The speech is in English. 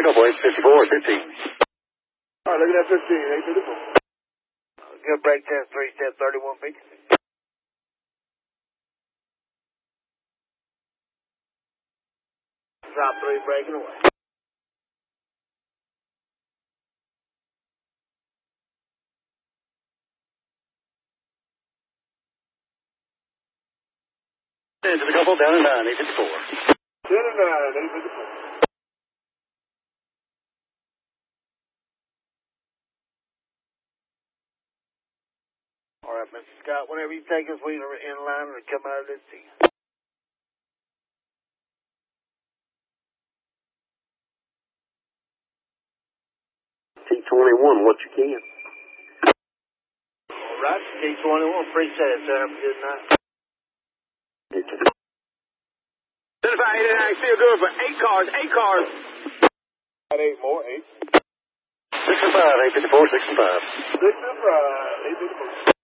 couple, 854, 15. All right, looking at 15, 854. Good break test, 3 step, 31 feet. Drop 3, breaking away. To the couple, down and 9, 854. 10 and 9, 854. All right, Mr. Scott, whenever you take us, we are in line and come out of this seat. T21, what you can. All right, T21, appreciate it, sir. Have a good night. 75, 89, still good for 8 cars, 8 cars. 8 more, 8. 6 and 5, 854, 6 and 5. 6 and 5, 854.